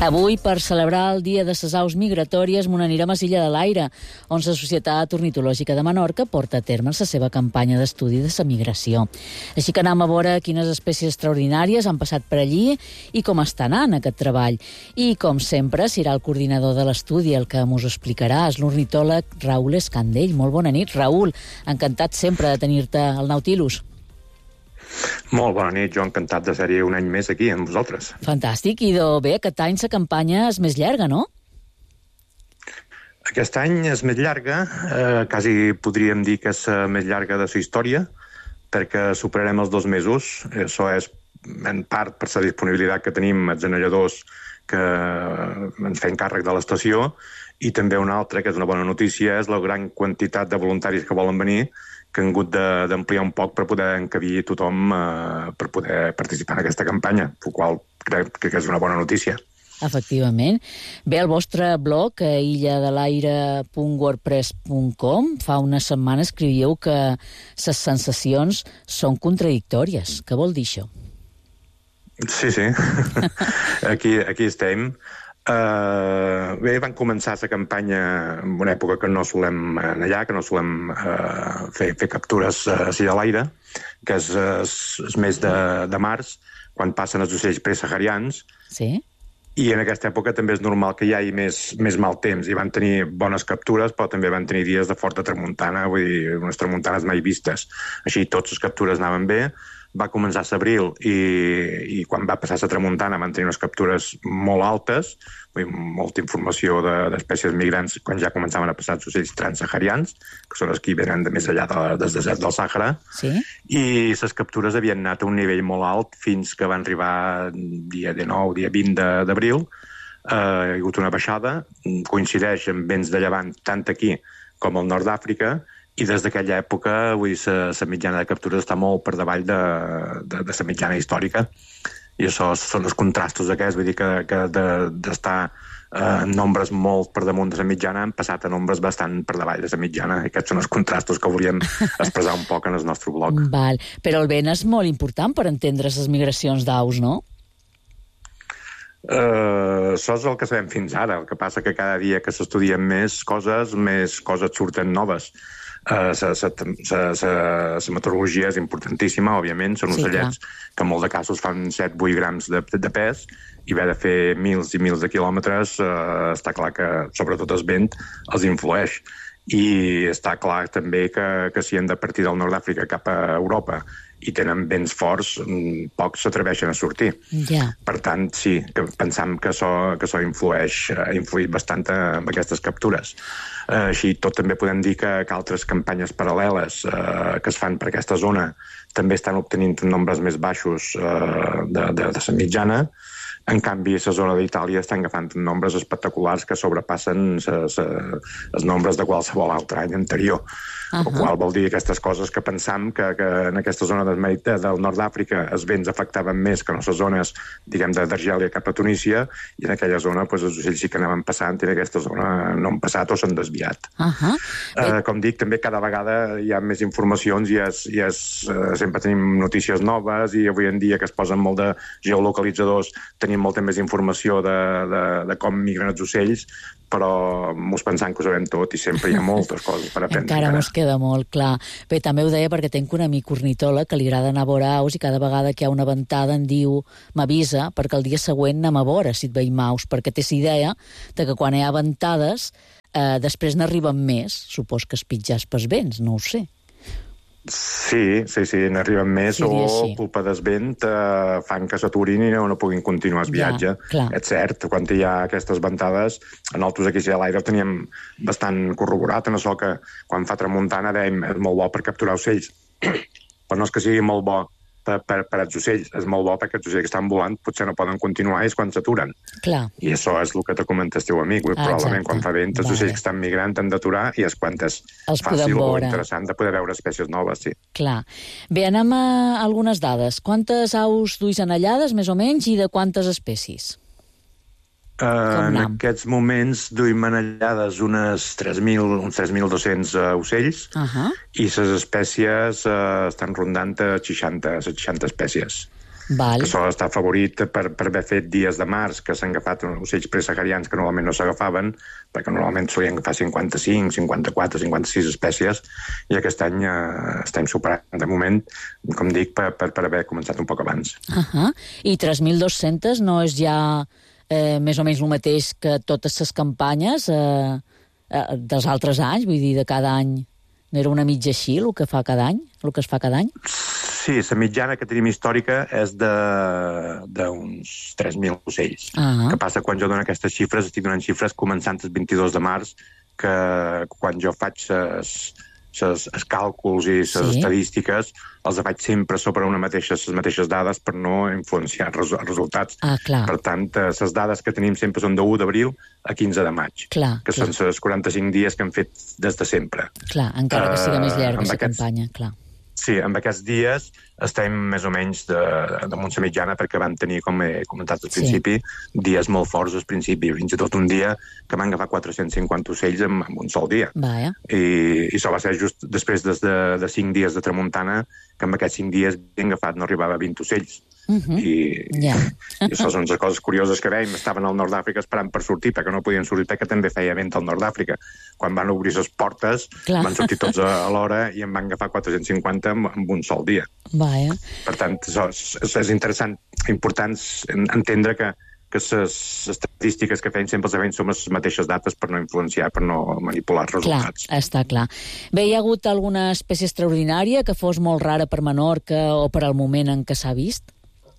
Avui, per celebrar el Dia de les Aus Migratòries, me n'anirem a Illa de l'Aire, on la Societat Ornitològica de Menorca porta a terme la seva campanya d'estudi de la migració. Així que anem a veure quines espècies extraordinàries han passat per allí i com està anant aquest treball. I, com sempre, serà el coordinador de l'estudi el que ens explicarà, és l'ornitòleg Raül Escandell. Molt bona nit, Raül. Encantat sempre de tenir-te al Nautilus. Molt bona nit, jo encantat de ser-hi un any més aquí amb vosaltres. Fantàstic, i bé, aquest any la campanya és més llarga, no? Aquest any és més llarga, quasi podríem dir que és més llarga de la història, perquè superarem els 2 mesos. Això és en part per la disponibilitat que tenim els anelladors que ens fem càrrec de l'estació, i també una altra, que és una bona notícia, és la gran quantitat de voluntaris que volen venir, que han hagut d'ampliar un poc per poder encabir tothom per poder participar en aquesta campanya, el qual crec que és una bona notícia. Efectivament. Bé, el vostre blog, illadelaire.wordpress.com, fa una setmana escrivíeu que les sensacions són contradictòries. Què vol dir això? Sí. Aquí estem. Bé, van començar la campanya en una època que no solem anar allà, que no solem fer captures així a l'aire, que és el mes de març, quan passen els ocells presaharians. Sí. I en aquesta època també és normal que hi hagi més mal temps, i van tenir bones captures, però també van tenir dies de forta tramuntana, vull dir, unes tramuntanes mai vistes. Així, totes les captures anaven bé. Va començar a l'abril i quan va passar la tramuntana van tenir unes captures molt altes, molta informació d'espècies migrants quan ja començaven a passar els ocells transsaharians, que són els que venen de més enllà del desert del Sàhara. Sí. I les captures havien anat a un nivell molt alt fins que van arribar dia 19, dia 20 d'abril. Hi ha hagut una baixada, coincideix amb vents de llevant tant aquí com al nord d'Àfrica, i des d'aquella època, vull dir, la mitjana de captures està molt per davall de la mitjana històrica. I això són els contrastos aquests, vull dir que d'estar en nombres molt per damunt de la mitjana han passat a nombres bastant per davall de la mitjana. I aquests són els contrastos que volíem expressar un poc en el nostre blog. Val. Però el vent és molt important per entendre les migracions d'aus, no? Això és el que sabem fins ara. El que passa que cada dia que s'estudien més coses surten noves. La meteorologia és importantíssima, òbviament. Són ocellets que en molts de casos fan 7-8 grams de pes, i haver de fer mils i mils de quilòmetres, està clar que sobretot el vent els influeix. I està clar també que si hem de partir del nord d'Àfrica cap a Europa i tenen vents forts, pocs s'atreveixen a sortir. Per tant, sí, que pensam que això ha influït bastant en aquestes captures. Així tot també podem dir que altres campanyes paral·leles que es fan per aquesta zona també estan obtenint nombres més baixos de la mitjana. En canvi, a la zona d'Itàlia estan agafant nombres espectaculars que sobrepassen els nombres de qualsevol altre any anterior. El qual vol dir aquestes coses que pensam que en aquesta zona del nord d'Àfrica els vents afectaven més que en les zones, diguem, d'Argèlia cap a Tunísia, i en aquella zona els ocells sí que anaven passant i en aquesta zona no han passat o s'han desviat. Com dic, també cada vegada hi ha més informacions i sempre tenim notícies noves, i avui en dia que es posen molt de geolocalitzadors tenim molta més informació de com migren els ocells, però mos pensant que ho sabem tot i sempre hi ha moltes coses per aprendre. Encara mos queda molt clar. Bé, també ho deia perquè tenc un amic ornitòleg que li agrada anar a veure aus, i cada vegada que hi ha una ventada em diu, m'avisa, perquè el dia següent anem a veure si et veiem aus, perquè té la idea de que quan hi ha ventades després n'arriben més, supos que es pitjars pels vents, no ho sé. Sí, n'arriben més, o culpa del vent fan que s'aturin i no puguin continuar el viatge. És cert, quan hi ha aquestes ventades, nosaltres aquí a l'aire ho teníem bastant corroborat, en això que quan fa tramuntana dèiem és molt bo per capturar ocells, però no és que sigui molt bo per als ocells, és molt bo perquè els ocells que estan volant potser no poden continuar, és quan s'aturen. I això és el que te comenta el teu amic. Probablement quan fa vent els ocells que estan migrant han d'aturar, i és quan és fàcil o interessant de poder veure espècies noves, sí. Clar. Bé, anem a algunes dades. Quantes aus duis anellades, més o menys, i de quantes espècies? En aquests moments duim anellades uns 3.200 ocells, i les espècies estan rondant a 60 espècies. Val. que sol estar favorit per haver fet dies de març, que s'han agafat ocells presaharians que normalment no s'agafaven, perquè normalment solien agafar 55, 54, 56 espècies, i aquest any estem superant, de moment, com dic, per haver començat un poc abans. I 3.200 no és ja més o menys el mateix que totes les campanyes dels altres anys, vull dir, de cada any? No era una mitja així, el que es fa cada any? Sí, la mitjana que tenim històrica és d'uns 3.000 ocells. Que passa quan jo dono aquestes xifres, estic donant xifres començant el 22 de març, que quan jo faig els càlculs i les estadístiques els faig sempre sobre les mateixes dades per no influenciar els resultats. Per tant, les dades que tenim sempre són de 1 d'abril a 15 de maig, que són els 45 dies que hem fet des de sempre. Clar, encara que sigui més llarga la campanya, clar. Sí, amb aquests dies estem més o menys damunt la mitjana, perquè vam tenir, com he comentat al principi, dies molt forts al principi, fins i tot un dia que van agafar 450 ocells en un sol dia. I això va ser just després de 5 dies de tramuntana, que en aquests 5 dies ben agafat no arribava a 20 ocells. I això són les coses curioses que veiem. Estaven al nord d'Àfrica esperant per sortir, perquè no podien sortir, perquè també feia vent al nord d'Àfrica. Quan van obrir les portes, van sortir tots a l'hora i en van agafar 450 en un sol dia. Per tant, és interessant, important entendre que les estadístiques que feien sempre els events són les mateixes dates per no influenciar, per no manipular els resultats. Clar, està clar. Bé, hi ha hagut alguna espècie extraordinària que fos molt rara per Menorca o per al moment en què s'ha vist?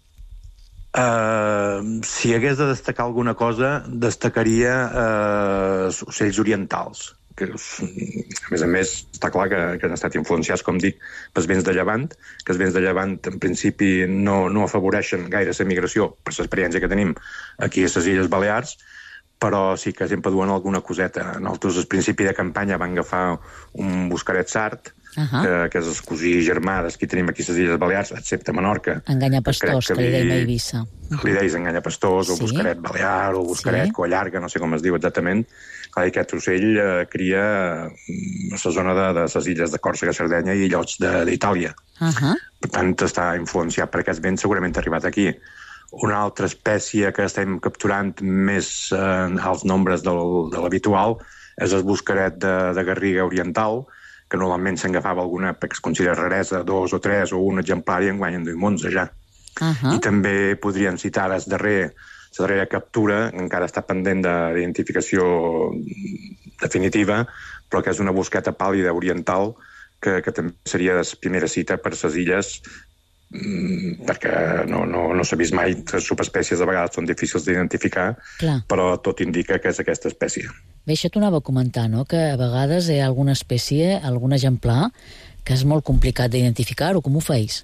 Si hagués de destacar alguna cosa, destacaria ocells orientals, que a més està clar que han estat influenciats, com dic, pels vents de llevant, que els vents de llevant en principi no afavoreixen gaire la migració, per l'experiència que tenim aquí a les Illes Balears, però sí que sempre duen alguna coseta. Nosaltres, al principi de campanya, vam agafar un buscaret sard, que és el cosí germà dels que tenim aquí a les Illes Balears, excepte Menorca. Enganyapastors, que li deim a Eivissa. Li deis enganyapastors, o buscaret balear, o buscaret collarga, no sé com es diu exactament. Clar, aquest ocell cria a la zona de les illes de Còrsega, Sardenya i illots d'Itàlia. Per tant, està influenciat per aquests vents, segurament ha arribat aquí. Una altra espècie que estem capturant més als nombres de l'habitual és el buscaret de Garriga oriental, que normalment s'agafava alguna perquè es considera raresa, 2 o 3 o un exemplar, i enguany en duim 11 ja. I també podríem citar la darrera captura, encara està pendent d'identificació definitiva, però que és una busqueta pàl·lida oriental, que també seria la primera cita per les illes, perquè no s'ha vist mai. Les subespècies a vegades són difícils d'identificar, però tot indica que és aquesta espècie. Bé, això t'ho anava a comentar, no?, que a vegades hi ha alguna espècie, algun exemplar, que és molt complicat d'identificar-ho. Com ho feis?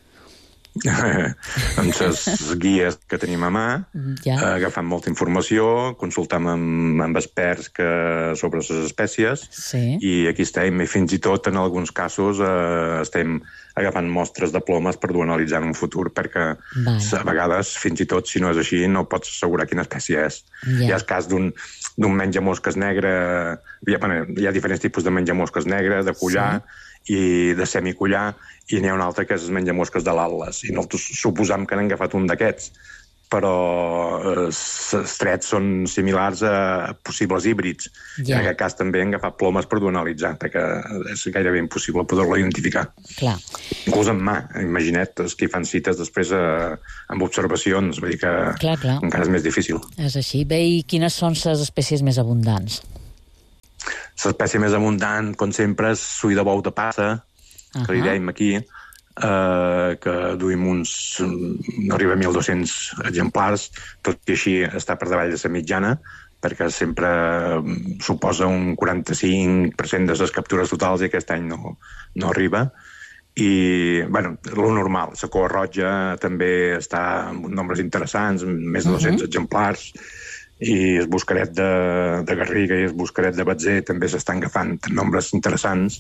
Amb les guies que tenim a mà, agafant molta informació, consultam amb experts sobre les espècies, i aquí estem, i fins i tot en alguns casos estem agafant mostres de plomes per dur a analitzar en un futur, perquè a vegades, fins i tot, si no és així, no pots assegurar quina espècie és. Hi ha el cas d'un menjamosques negre, hi ha diferents tipus de menjamosques negre, de collar i de semicollar, i n'hi ha un altre que és el menjamosques de l'Atlas, i nosaltres suposam que n'han agafat un d'aquests, però els trets són similars a possibles híbrids. En aquest cas també han agafat plomes per dur a analitzar, perquè és gairebé impossible poder-lo identificar. Inclús amb mà, imagina't, els que fan cites després amb observacions, vull dir que encara és més difícil. És així. Bé, i quines són les espècies més abundants? L'espècie més abundant, com sempre, és l'ull de bou de passa, que li dèiem aquí, que duim no arriba a 1.200 exemplars, tot i així està per davall de la mitjana, perquè sempre suposa un 45% de les captures totals i aquest any no arriba. I, bueno, lo normal, la cua roja també està amb nombres interessants, més de 200 exemplars, i el buscaret de Garriga i el buscaret de Batzer també s'estan agafant nombres interessants.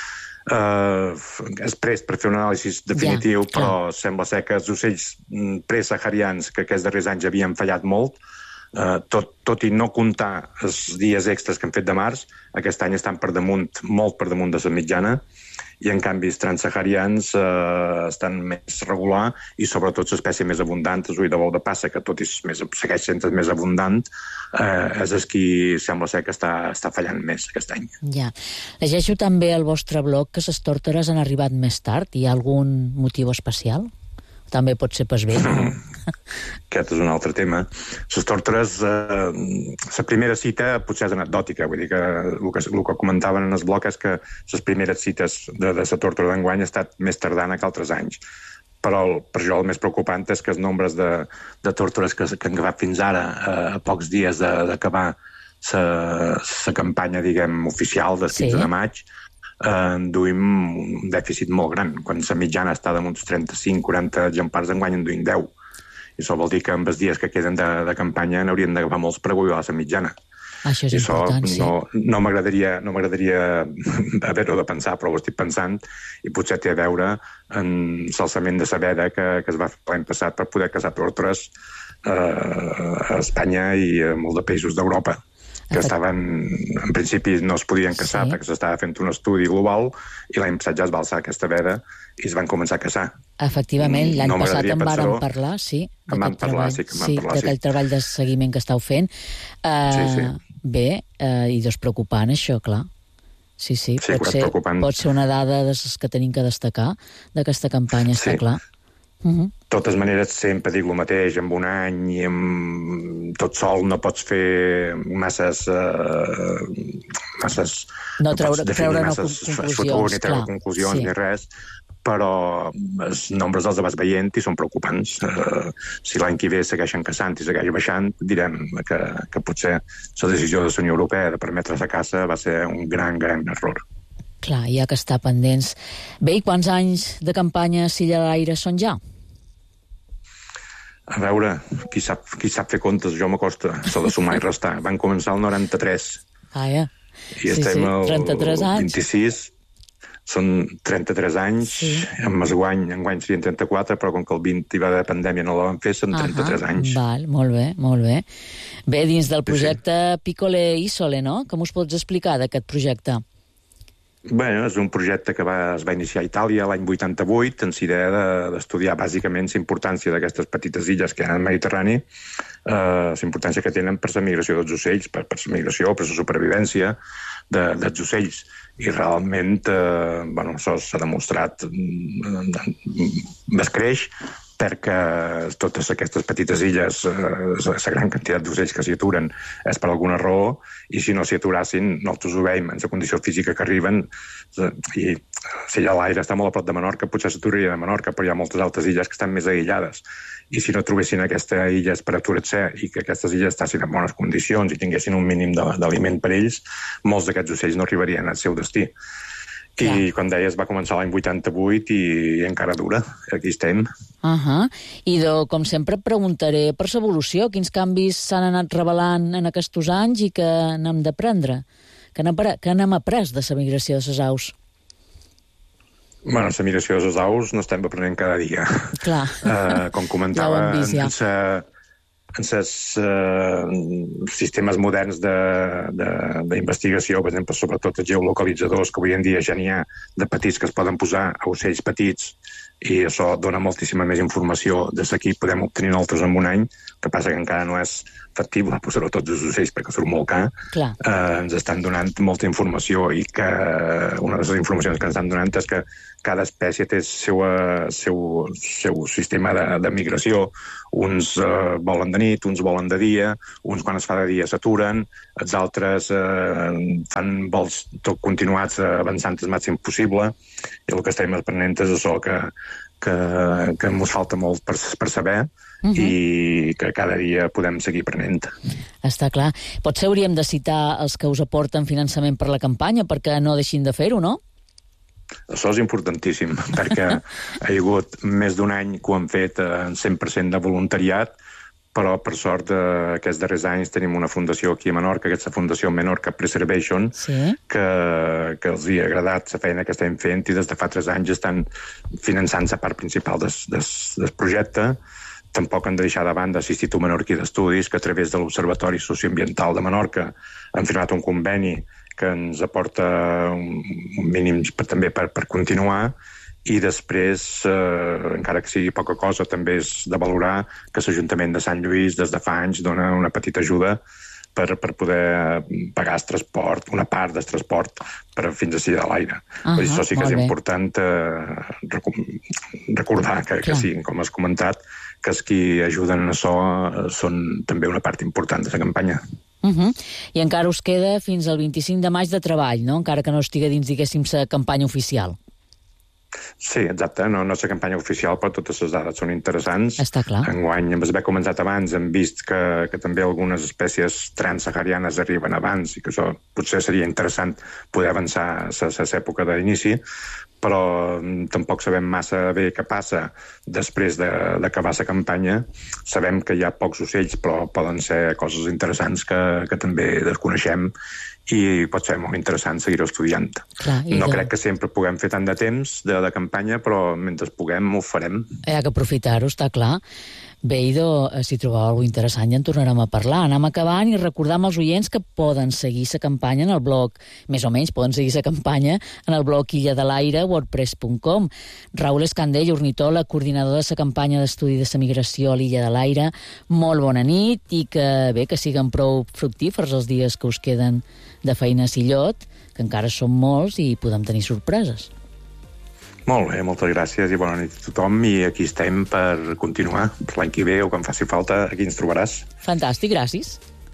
És prest per fer un anàlisi definitiu, però sembla ser que els ocells presaharians, que aquests darrers anys havien fallat molt, tot i no comptar els dies extras que han fet de març, aquest any estan molt per damunt de la mitjana, i en canvi els transsaharians estan més regular i sobretot l'espècie més abundant, el ull de bou de passa, que tot i segueix sent més abundant, és el qui sembla ser que està fallant més aquest any. Ja. Llegeixo també al vostre blog que les tòrtores han arribat més tard. Hi ha algun motiu especial? També pot ser pas bé, no? Aquest és un altre tema. Les tòrtores, la primera cita potser és anecdòtica, vull dir que el que comentaven en el blog és que les primeres cites de la tòrtora d'enguany ha estat més tardana que altres anys. Però per jo el més preocupant és que els nombres de tòrtores que han agafat fins ara, a pocs dies d'acabar la campanya, diguem, oficial del 15 de maig, duim un dèficit molt gran. Quan la mitjana està damunt 35-40 exemplars d'enguany en duim 10. I això vol dir que amb els dies que queden de campanya n'haurien d'agafar molts per aguilar la mitjana. Això és important, sí. No m'agradaria haver-ho de pensar, però ho estic pensant, i potser té a veure en l'alçament de la veda que es va fer l'any passat per poder caçar tòrtores a Espanya i a molts de països d'Europa, que en principi no es podien caçar perquè s'estava fent un estudi global i l'any passat ja es va alçar aquesta veda i es van començar a caçar. Efectivament, l'any passat en vàrem parlar, sí. D'aquell treball de seguiment que estàu fent. Bé, i és preocupant això, clar. Sí, pot ser una dada de les que tenim que destacar d'aquesta campanya, està clar. De totes maneres, sempre dic el mateix, en un any i amb tot sol no pots fer masses no treure conclusions ni res, però els nombres els vas veient i són preocupants. Si l'any que ve segueixen caçant i segueix baixant, direm que potser la decisió de la Unió Europea de permetre la caça va ser un gran error. Clar, hi ha que estar pendents. Bé, i quants anys de campanya a Silla de l'Aire són ja? A veure, qui sap fer comptes, jo m'acosta, s'ha de sumar i restar. Van començar el 93. Ja. I estem al 33 anys. 26, són 33 anys, amb enguany serien 34, però com que el 20 hi va de pandèmia no la van fer, són 33 anys. Val, molt bé. Bé, dins del projecte Piccole Isole, no? Com us pots explicar d'aquest projecte? Bé, és un projecte que es va iniciar a Itàlia l'any 88, amb l'idea d'estudiar bàsicament la importància d'aquestes petites illes que hi ha al Mediterrani, la importància que tenen per la migració dels ocells, per la migració, per la supervivència dels ocells. I realment, això s'ha demostrat, es creix, perquè totes aquestes petites illes, la gran quantitat d'ocells que s'hi aturen és per alguna raó, i si no s'hi aturassin, nosaltres ho veiem en la condició física que arriben, i si allà l'aire està molt a prop de Menorca, potser s'aturaria de Menorca, però hi ha moltes altres illes que estan més aïllades. I si no trobessin aquestes illes per aturar-se i que aquestes illes estessin en bones condicions i tinguessin un mínim d'aliment per ells, molts d'aquests ocells no arribarien al seu destí. I, com deies, va començar l'any 88 i encara dura. Aquí estem. I, com sempre, preguntaré per l'evolució. Quins canvis s'han anat revelant en aquests anys i que n'hem d'aprendre? Que n'hem après de la migració de les aus? Bueno, la migració de les aus n'estem aprenent cada dia. Clar. Com comentava, en els sistemes moderns d'investigació, per exemple, sobretot els geolocalitzadors, que avui en dia ja n'hi ha de petits que es poden posar a ocells petits, i això dona moltíssima més informació de la que podem obtenir nosaltres en un any, que passa que encara no és factible posar-ho tots els ocells perquè surt molt car. Ens estan donant molta informació i que una de les informacions que ens estan donant és que cada espècie té el seu sistema de migració. Uns volen de nit, uns volen de dia, uns quan es fa de dia s'aturen, els altres fan vols tot continuats avançant el màxim possible, i el que estem aprenent és això que ens falta molt per saber i que cada dia podem seguir aprenent. Està clar. Potser hauríem de citar els que us aporten finançament per la campanya perquè no deixin de fer-ho, no? Això és importantíssim, perquè ha hagut més d'un any que ho han fet en 100% de voluntariat, però per sort aquests darrers anys tenim una fundació aquí a Menorca, que és la Fundació Menorca Preservation, que els ha agradat la feina que estem fent i des de fa 3 anys estan finançant la part principal del projecte. Tampoc hem de deixar de banda l'Institut Menorquí d'Estudis, que a través de l'Observatori Socioambiental de Menorca han firmat un conveni que ens aporta un mínim també per continuar, i després, encara que sigui poca cosa, també és de valorar que l'Ajuntament de Sant Lluís des de fa anys dona una petita ajuda per poder pagar el transport, una part del transport fins a Silla de l'Aire. Això sí que és important recordar que sí, com has comentat, que els qui ajuden a això són també una part important de la campanya. I encara us queda fins al 25 de maig de treball, no? Encara que no estigui dins, diguéssim, la campanya oficial. Sí, exacte, no és la campanya oficial, però totes les dades són interessants. Està clar. Enguany, amb haver començat abans, hem vist que també algunes espècies transsaharianes arriben abans i que això potser seria interessant poder avançar a l'època d'inici, però tampoc sabem massa bé què passa després d'acabar la campanya. Sabem que hi ha pocs ocells, però poden ser coses interessants que també desconeixem i pot ser molt interessant seguir-ho estudiant. No crec que sempre puguem fer tant de temps de campanya, però mentre puguem ho farem. Hi ha que aprofitar-ho, està clar. Bé, idò, si trobeu alguna cosa interessant ja en tornarem a parlar. Anem acabant i recordam als oients que poden seguir la campanya en el blog, més o menys poden seguir la campanya en el blog illadelaire.wordpress.com. Raül Escandell, ornitòleg, coordinador de la campanya d'estudi de la migració a l'Illa de l'Aire, molt bona nit i que siguen prou fructífers els dies que us queden de feina a Sillot, que encara són molts i podem tenir sorpreses. Molt bé, moltes gràcies i bona nit a tothom, i aquí estem per continuar. Per l'any que ve o quan faci falta, aquí ens trobaràs. Fantàstic, gràcies.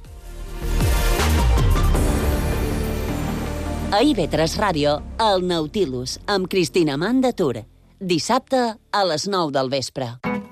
A IB3 Ràdio, el Nautilus, amb Cristina Amand de Tour. Dissabte a les 9 del vespre.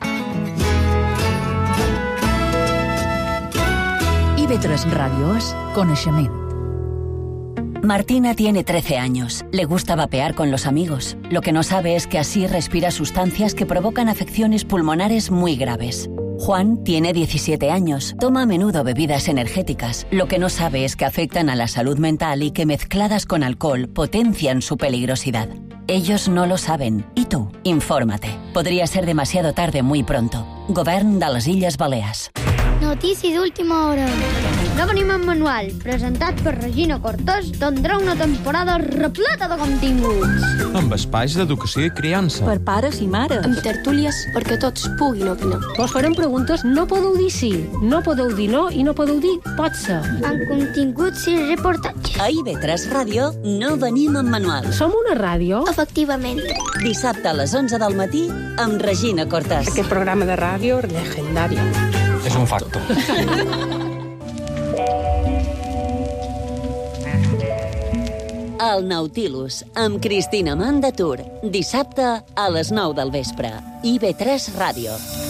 IB3 Ràdio és coneixement. Martina tiene 13 años. Le gusta vapear con los amigos. Lo que no sabe es que así respira sustancias que provocan afecciones pulmonares muy graves. Juan tiene 17 años. Toma a menudo bebidas energéticas. Lo que no sabe es que afectan a la salud mental y que mezcladas con alcohol potencian su peligrosidad. Ellos no lo saben. ¿Y tú? Infórmate. Podría ser demasiado tarde muy pronto. Govern de les Illes Balears. Notícia d'última hora. No venim en manual, presentat per Regina Cortés, tindrà una temporada repleta de continguts. Amb espais d'educació i criança. Per pares i mares. Amb tertúlies perquè tots puguin opinar. Vos farem preguntes, no podeu dir sí, no podeu dir no i no podeu dir pot ser. Amb continguts i reportatges. A IB3 Ràdio no venim en manual. Som una ràdio? Efectivament. Dissabte a les 11 del matí amb Regina Cortés. Aquest programa de ràdio legendari. És un facto. El Nautilus, amb Cristina Amand de Tour. Dissabte a les 9 del vespre. IB3 Ràdio.